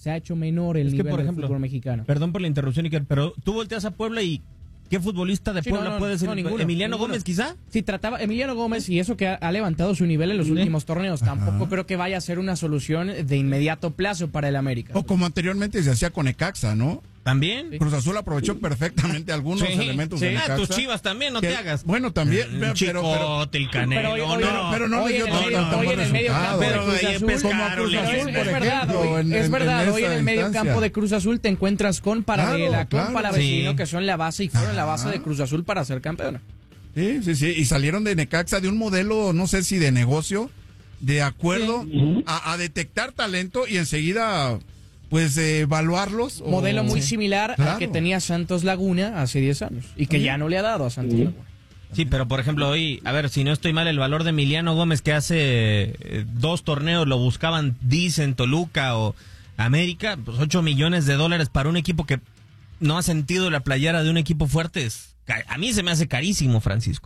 se ha hecho menor el nivel del fútbol mexicano. Perdón por la interrupción, Iker, pero tú volteas a Puebla y ¿qué futbolista de Puebla puede ser? ¿Emiliano Gómez, quizá? Sí, Emiliano Gómez, y eso que ha levantado su nivel en los últimos torneos. Tampoco creo que vaya a ser una solución de inmediato plazo para el América. O como anteriormente se hacía con Necaxa, ¿no? ¿También? Cruz Azul aprovechó perfectamente algunos elementos de Necaxa. Tus Chivas también, no te hagas. Bueno, también. Chicote, el Canelo, pero no le dio hoy en el medio campo de Cruz Azul, es verdad, hoy en el medio campo de Cruz Azul te encuentras con Paradela, con Palavecino, que son la base y fueron la base de Cruz Azul para ser campeona. Sí, y salieron de Necaxa de un modelo, no sé si de negocio, de acuerdo a detectar talento y enseguida pues evaluarlos. Modelo muy similar al que tenía Santos Laguna hace 10 años y que ya no le ha dado a Santos Laguna. Sí, pero por ejemplo hoy, a ver, si no estoy mal, el valor de Emiliano Gómez, que hace 2 torneos lo buscaban, dicen Toluca o América, pues $8 millones para un equipo que no ha sentido la playera de un equipo fuerte. A mí se me hace carísimo, Francisco.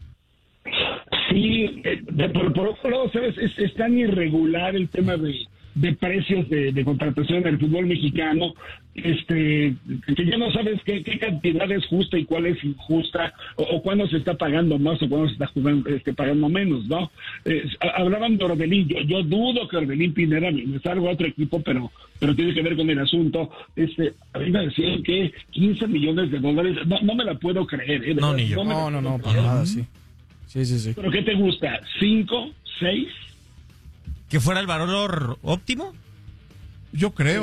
Sí, por otro lado, ¿sabes? Es tan irregular el tema de precios de contratación en el fútbol mexicano, que ya no sabes qué cantidad es justa y cuál es injusta, o cuándo se está pagando más o cuándo se está pagando menos, ¿no? Hablaban de Orbelín, yo dudo que Orbelín Pineda me salga a otro equipo, pero tiene que ver con el asunto. A mí me decían que $15 millones, no me la puedo creer, No, ni yo. No, para nada, sí. Sí. ¿Pero qué te gusta? ¿5, 6? ¿Que fuera el valor óptimo? Yo creo.